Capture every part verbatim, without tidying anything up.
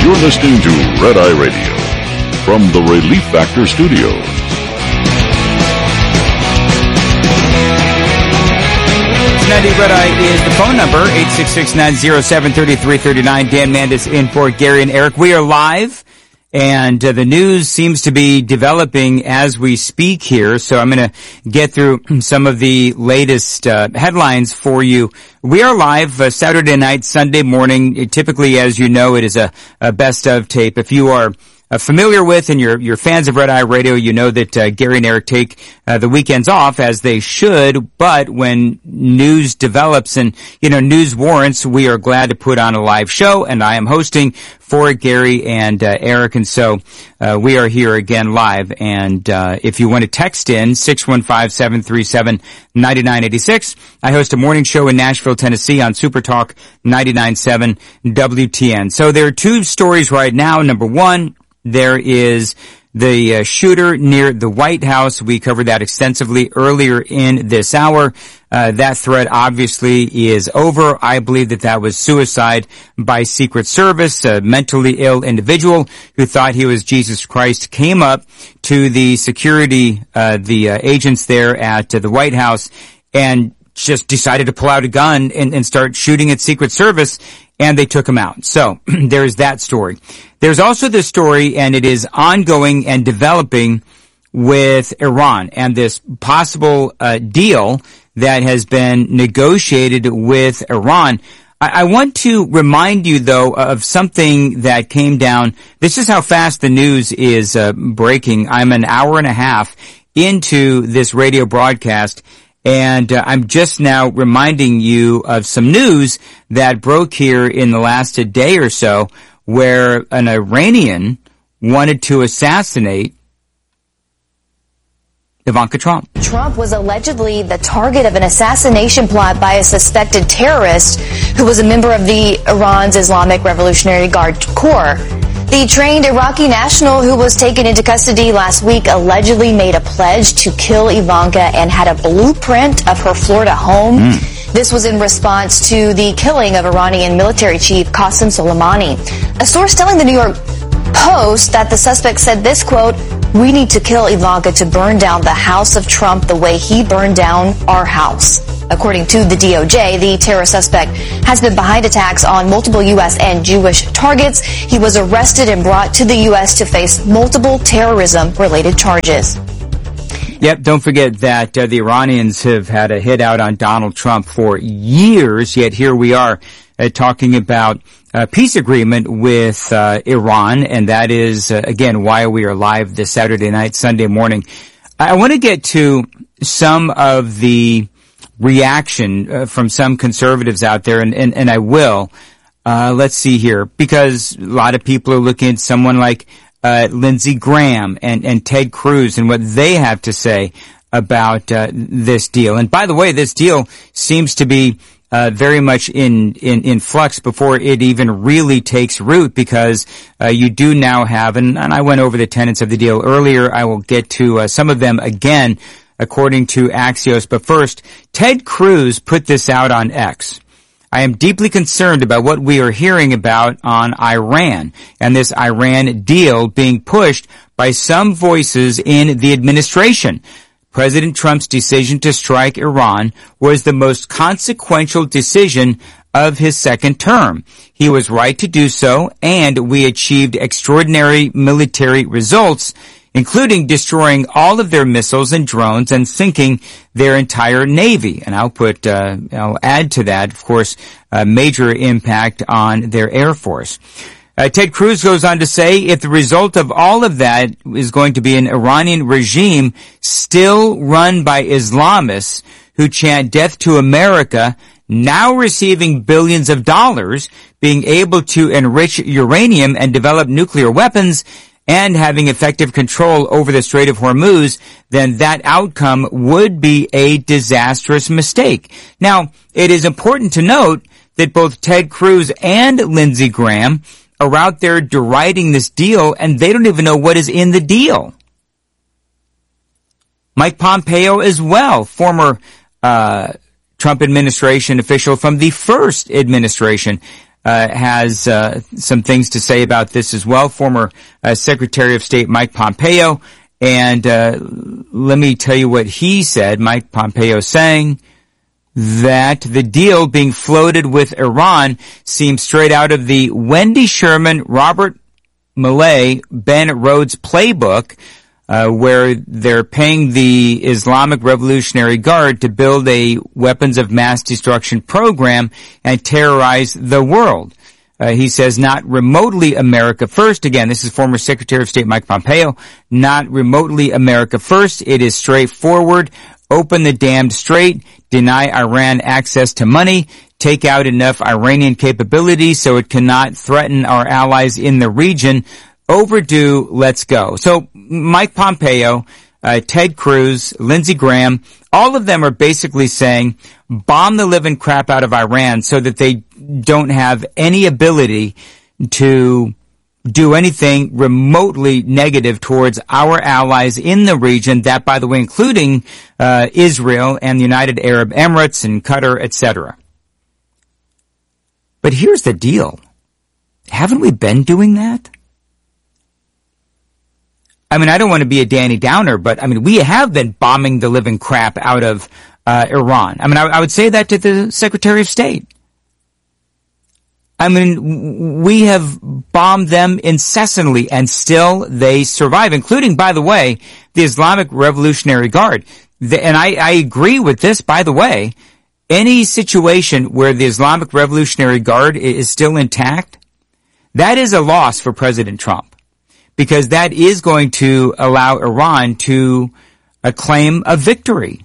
You're listening to Red Eye Radio from the Relief Factor Studios. ninety Red Eye is the phone number, eight six six, nine zero seven, three three three nine. Dan Mandis in for Gary and Eric. We are live, and uh, the news seems to be developing as we speak here, so I'm going to get through some of the latest uh, headlines for you. We are live uh, Saturday night, Sunday morning. Typically, as you know, it is a, a best-of tape. If you are Uh, familiar with and you're, you're fans of Red Eye Radio, you know that uh, Gary and Eric take uh, the weekends off, as they should, but when news develops and, you know, news warrants, we are glad to put on a live show, and I am hosting for Gary and uh, Eric, and so uh, we are here again live, and uh, if you want to text in, six one five, seven three seven, nine nine eight six, I host a morning show in Nashville, Tennessee on Super Talk ninety-nine point seven W T N. So there are two stories right now. Number one, there is the uh, shooter near the White House. We covered that extensively earlier in this hour. Uh, that threat obviously is over. I believe that that was suicide by Secret Service. A mentally ill individual who thought he was Jesus Christ came up to the security, uh, the uh, agents there at uh, the White House and just decided to pull out a gun and, and start shooting at Secret Service, and they took him out. So there's that story. There's also this story, and it is ongoing and developing with Iran and this possible uh, deal that has been negotiated with Iran. I, I want to remind you, though, of something that came down. This is how fast the news is uh, breaking. I'm an hour and a half into this radio broadcast, and uh, I'm just now reminding you of some news that broke here in the last day or so, where an Iranian wanted to assassinate Ivanka Trump. Trump was allegedly the target of an assassination plot by a suspected terrorist who was a member of the Iran's Islamic Revolutionary Guard Corps. The trained Iraqi national who was taken into custody last week allegedly made a pledge to kill Ivanka and had a blueprint of her Florida home. Mm. This was in response to the killing of Iranian military chief Qasem Soleimani. A source telling the New York Post that the suspect said this, quote, "We need to kill Ivanka to burn down the house of Trump the way he burned down our house." According to the D O J, the terror suspect has been behind attacks on multiple U S and Jewish targets. He was arrested and brought to the U S to face multiple terrorism-related charges. Yep, don't forget that uh, the Iranians have had a hit out on Donald Trump for years, yet here we are uh, talking about a peace agreement with uh, Iran, and that is, uh, again, why we are live this Saturday night, Sunday morning. I want to get to some of the reaction uh, from some conservatives out there, and, and, and I will. Uh, let's see here, because a lot of people are looking at someone like uh, Lindsey Graham and, and Ted Cruz and what they have to say about uh, this deal. And by the way, this deal seems to be uh, very much in, in, in flux before it even really takes root, because uh, you do now have, and, and I went over the tenets of the deal earlier. I will get to uh, some of them again, according to Axios. But first, Ted Cruz put this out on X. I am deeply concerned about what we are hearing about on Iran and this Iran deal being pushed by some voices in the administration. President Trump's decision to strike Iran was the most consequential decision of his second term. He was right to do so, and we achieved extraordinary military results, including destroying all of their missiles and drones and sinking their entire navy. And I'll put, uh, I'll add to that, of course, a major impact on their air force. Uh, Ted Cruz goes on to say, if the result of all of that is going to be an Iranian regime still run by Islamists who chant death to America, now receiving billions of dollars, being able to enrich uranium and develop nuclear weapons, and having effective control over the Strait of Hormuz, then that outcome would be a disastrous mistake. Now, it is important to note that both Ted Cruz and Lindsey Graham are out there deriding this deal, and they don't even know what is in the deal. Mike Pompeo as well, former uh Trump administration official from the first administration, uh, has uh, some things to say about this as well. Former uh, Secretary of State Mike Pompeo. And uh, let me tell you what he said. Mike Pompeo saying that the deal being floated with Iran seems straight out of the Wendy Sherman, Robert Milley, Ben Rhodes playbook, uh, where they're paying the Islamic Revolutionary Guard to build a weapons of mass destruction program and terrorize the world. Uh, he says not remotely America first. Again, this is former Secretary of State Mike Pompeo. Not remotely America first. It is straightforward. Open the damned strait. Deny Iran access to money. Take out enough Iranian capability so it cannot threaten our allies in the region. Overdue. Let's go. So Mike Pompeo, uh, Ted Cruz, Lindsey Graham, all of them are basically saying bomb the living crap out of Iran so that they don't have any ability to do anything remotely negative towards our allies in the region, that, by the way, including uh, Israel and the United Arab Emirates and Qatar, et cetera. But here's the deal. Haven't we been doing that? I mean, I don't want to be a Danny Downer, but, I mean, we have been bombing the living crap out of uh, Iran. I mean, I, I would say that to the Secretary of State. I mean, we have bombed them incessantly, and still they survive, including, by the way, the Islamic Revolutionary Guard. The, and I, I agree with this, by the way. Any situation where the Islamic Revolutionary Guard is still intact, that is a loss for President Trump, because that is going to allow Iran to uh, claim a victory.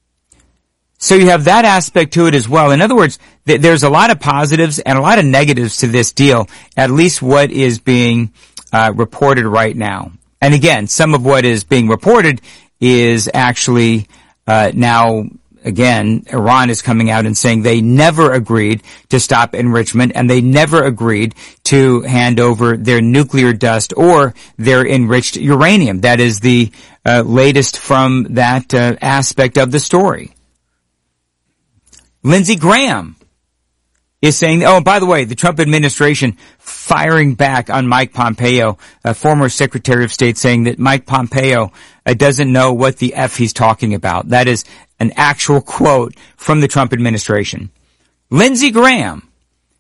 So you have that aspect to it as well. In other words, th- there's a lot of positives and a lot of negatives to this deal, at least what is being uh, reported right now. And again, some of what is being reported is actually uh, now, again, Iran is coming out and saying they never agreed to stop enrichment, and they never agreed to hand over their nuclear dust or their enriched uranium. That is the uh, latest from that uh, aspect of the story. Lindsey Graham is saying, oh, by the way, the Trump administration firing back on Mike Pompeo, a former Secretary of State, saying that Mike Pompeo uh, doesn't know what the F he's talking about. That is an actual quote from the Trump administration. Lindsey Graham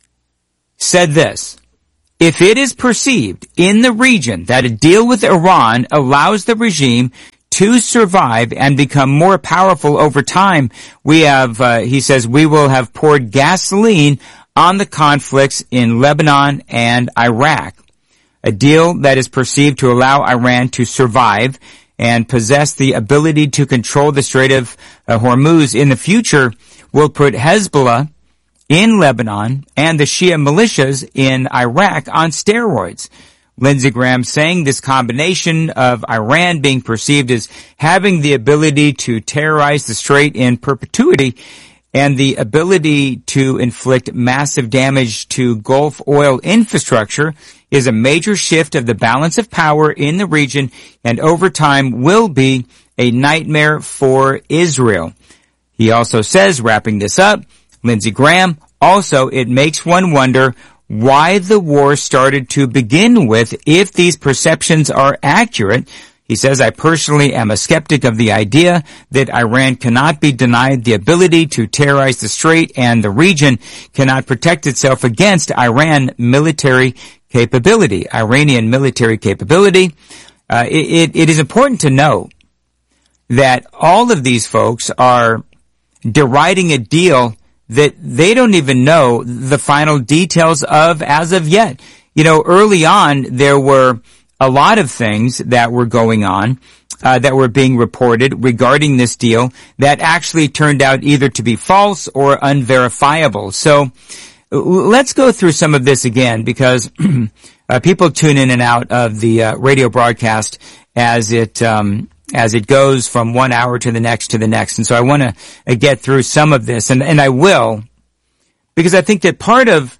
said this: if it is perceived in the region that a deal with Iran allows the regime to survive and become more powerful over time, we have, uh, he says, we will have poured gasoline on the conflicts in Lebanon and Iraq. A deal that is perceived to allow Iran to survive and possess the ability to control the Strait of uh, Hormuz in the future will put Hezbollah in Lebanon and the Shia militias in Iraq on steroids. Lindsey Graham saying this combination of Iran being perceived as having the ability to terrorize the strait in perpetuity and the ability to inflict massive damage to Gulf oil infrastructure is a major shift of the balance of power in the region, and over time will be a nightmare for Israel. He also says, wrapping this up, Lindsey Graham, also it makes one wonder why the war started to begin with if these perceptions are accurate. He says, I personally am a skeptic of the idea that Iran cannot be denied the ability to terrorize the strait and the region cannot protect itself against Iran military capability, Iranian military capability. Uh, it, it is important to note that all of these folks are deriding a deal that they don't even know the final details of as of yet. You know, early on, there were a lot of things that were going on, uh, that were being reported regarding this deal that actually turned out either to be false or unverifiable. So let's go through some of this again, because uh, people tune in and out of the uh, radio broadcast as it, um, as it goes from one hour to the next to the next. And so I want to uh, get through some of this, and, and I will, because I think that part of,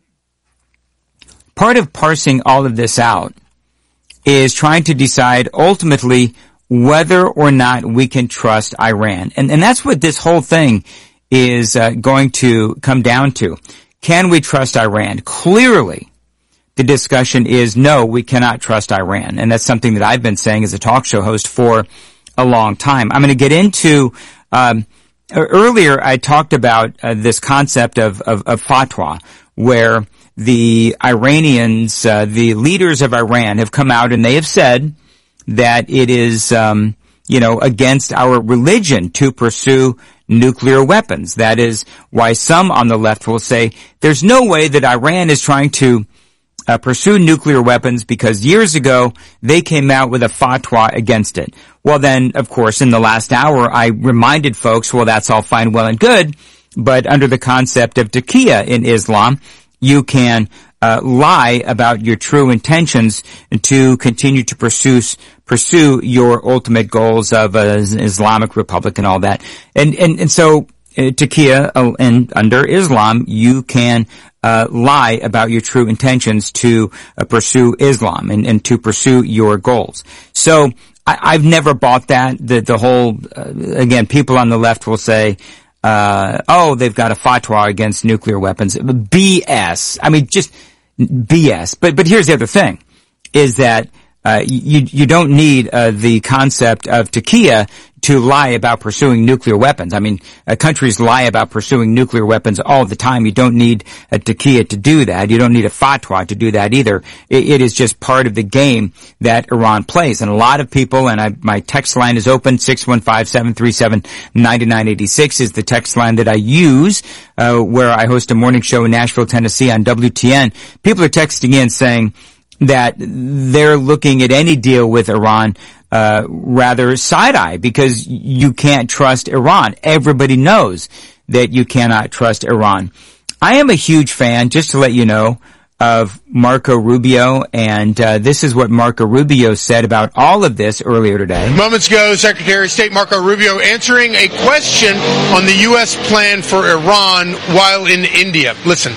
part of parsing all of this out is trying to decide ultimately whether or not we can trust Iran. And, and that's what this whole thing is uh, going to come down to. can we trust Iran? Clearly, the discussion is no, we cannot trust Iran. And that's something that I've been saying as a talk show host for a long time. I'm going to get into, um, earlier I talked about uh, this concept of, of, of fatwa, where the Iranians, uh, the leaders of Iran have come out and they have said that it is, um, you know, against our religion to pursue nuclear weapons. That is why some on the left will say there's no way that Iran is trying to Uh, pursue nuclear weapons because years ago they came out with a fatwa against it. Well then, of course, in the last hour I reminded folks, well that's all fine, well and good, but under the concept of taqiyya in Islam, you can uh, lie about your true intentions to continue to pursue pursue your ultimate goals of an Islamic Republic and all that. And and, and so uh, taqiyya, uh, and under Islam, you can Uh, lie about your true intentions to uh, pursue Islam and, and to pursue your goals. So I, I've never bought that. The, the whole, uh, again, people on the left will say, uh, oh, they've got a fatwa against nuclear weapons. B S. I mean, just B S. But, but here's the other thing, is that uh, you, you don't need uh, the concept of taqiyya to lie about pursuing nuclear weapons. I mean, uh, countries lie about pursuing nuclear weapons all the time. You don't need a taqiyya to do that. You don't need a fatwa to do that either. It, it is just part of the game that Iran plays. And a lot of people, and I, my text line is open, six one five, seven three seven, nine nine eight six is the text line that I use, uh, where I host a morning show in Nashville, Tennessee on W T N. People are texting in saying that they're looking at any deal with Iran Uh, rather side-eye because you can't trust Iran. Everybody knows that you cannot trust Iran. I am a huge fan, just to let you know, of Marco Rubio, and uh, this is what Marco Rubio said about all of this earlier today. Moments ago, Secretary of State Marco Rubio answering a question on the U S plan for Iran while in India. Listen.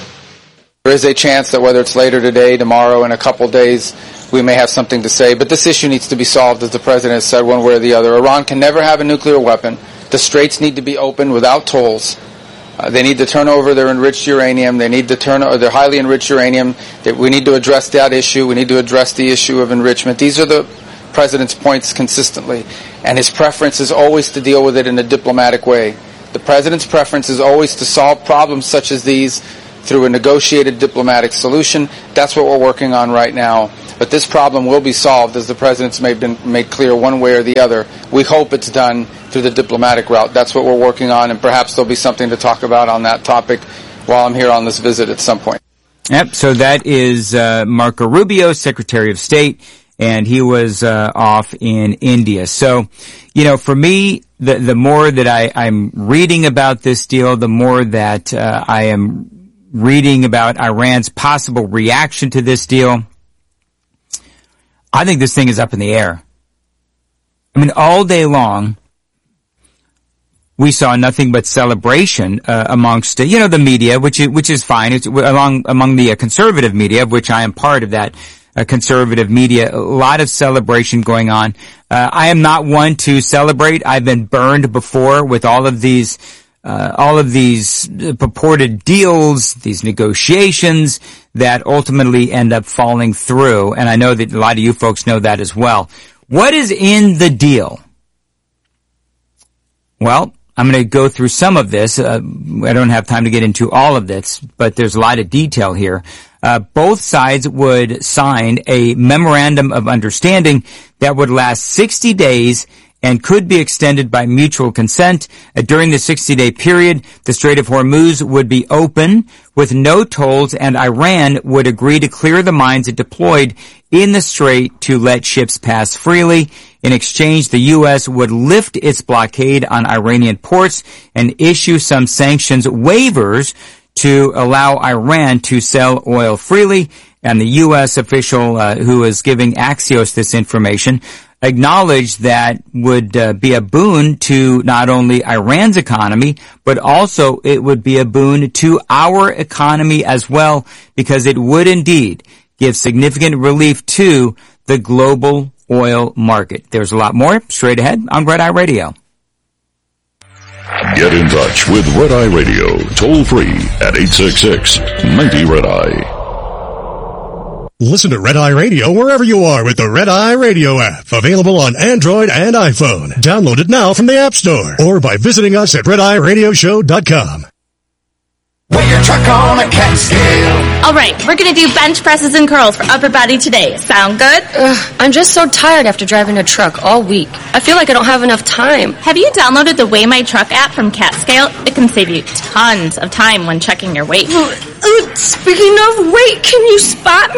There is a chance that whether it's later today, tomorrow, in a couple days, we may have something to say, but this issue needs to be solved, as the President has said, one way or the other. Iran can never have a nuclear weapon. The straits need to be opened without tolls. Uh, they need to turn over their enriched uranium. They need to turn over their highly enriched uranium. That we need to address that issue. We need to address the issue of enrichment. These are the President's points consistently, and his preference is always to deal with it in a diplomatic way. The President's preference is always to solve problems such as these through a negotiated diplomatic solution. That's what we're working on right now. But this problem will be solved, as the President's made, been made clear one way or the other. We hope it's done through the diplomatic route. That's what we're working on, and perhaps there'll be something to talk about on that topic while I'm here on this visit at some point. Yep, so that is uh, Marco Rubio, Secretary of State, and he was uh, off in India. So, you know, for me, the, the more that I, I'm reading about this deal, the more that uh, I am reading about Iran's possible reaction to this deal, I think this thing is up in the air. I mean, all day long, we saw nothing but celebration uh, amongst, uh, you know, the media, which is, which is fine. It's along among the uh, conservative media, of which I am part of that uh, conservative media. A lot of celebration going on. Uh, I am not one to celebrate. I've been burned before with all of these Uh, all of these purported deals, these negotiations that ultimately end up falling through. And I know that a lot of you folks know that as well. What is in the deal? Well, I'm going to go through some of this. Uh, I don't have time to get into all of this, but there's a lot of detail here. Uh, both sides would sign a memorandum of understanding that would last sixty days and could be extended by mutual consent. Uh, during the sixty-day period, the Strait of Hormuz would be open with no tolls, and Iran would agree to clear the mines it deployed in the strait to let ships pass freely. In exchange, the U S would lift its blockade on Iranian ports and issue some sanctions waivers to allow Iran to sell oil freely. And the U S official uh, who is giving Axios this information acknowledged that would uh, be a boon to not only Iran's economy, but also it would be a boon to our economy as well, because it would indeed give significant relief to the global oil market. There's a lot more straight ahead on Red Eye Radio. Get in touch with Red Eye Radio, toll free at eight six six, ninety, Red Eye. Listen to Red Eye Radio wherever you are with the Red Eye Radio app. Available on Android and iPhone. Download it now from the App Store or by visiting us at red eye radio show dot com. Weigh your truck on a cat scale. All right, we're going to do bench presses and curls for upper body today. Sound good? Ugh, I'm just so tired after driving a truck all week. I feel like I don't have enough time. Have you downloaded the Weigh My Truck app from CatScale? It can save you tons of time when checking your weight. Uh, speaking of weight, can you spot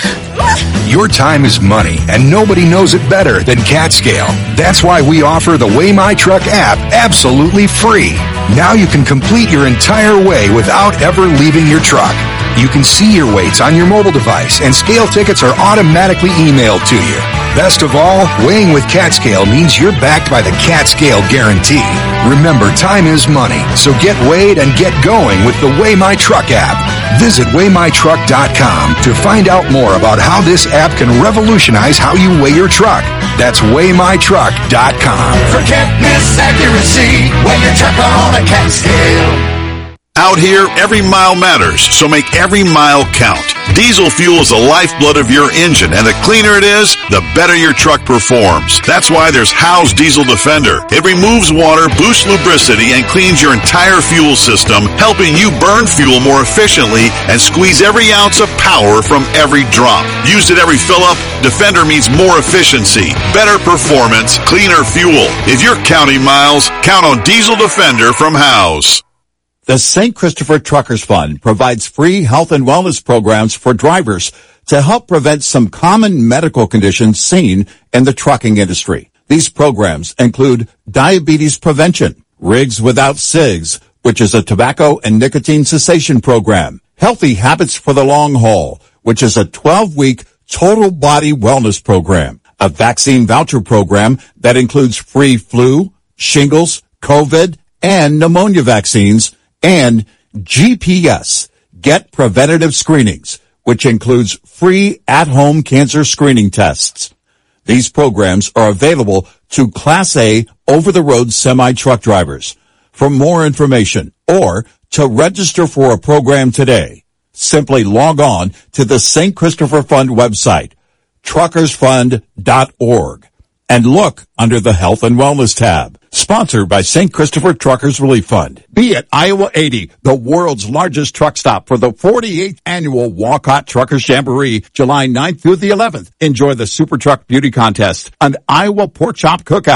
me? Your time is money, and nobody knows it better than CatScale. That's why we offer the Weigh My Truck app absolutely free. Now you can complete your entire weigh without ever leaving your truck. You can see your weights on your mobile device, and scale tickets are automatically emailed to you. Best of all, weighing with CatScale means you're backed by the CatScale guarantee. Remember, time is money, so get weighed and get going with the Weigh My Truck app. Visit weigh my truck dot com to find out more about how this app can revolutionize how you weigh your truck. That's weigh my truck dot com. Forget miss accuracy. Weigh your truck on a cat scale. Out here, every mile matters, so make every mile count. Diesel fuel is the lifeblood of your engine, and the cleaner it is, the better your truck performs. That's why there's Howe's Diesel Defender. It removes water, boosts lubricity, and cleans your entire fuel system, helping you burn fuel more efficiently and squeeze every ounce of power from every drop. Used at every fill-up, Defender means more efficiency, better performance, cleaner fuel. If you're counting miles, count on Diesel Defender from Howe's. The Saint Christopher Truckers Fund provides free health and wellness programs for drivers to help prevent some common medical conditions seen in the trucking industry. These programs include diabetes prevention, Rigs Without Cigs, which is a tobacco and nicotine cessation program, Healthy Habits for the Long Haul, which is a twelve-week total body wellness program, a vaccine voucher program that includes free flu, shingles, COVID, and pneumonia vaccines, and G P S, Get Preventative Screenings, which includes free at-home cancer screening tests. These programs are available to Class A over-the-road semi-truck drivers. For more information or to register for a program today, simply log on to the Saint Christopher Fund website, truckers fund dot org, and look under the Health and Wellness tab. Sponsored by Saint Christopher Truckers Relief Fund. Be at Iowa eighty, the world's largest truck stop for the forty-eighth annual Walcott Truckers Jamboree, July ninth through the eleventh. Enjoy the Super Truck Beauty Contest, an Iowa Pork Chop Cookout,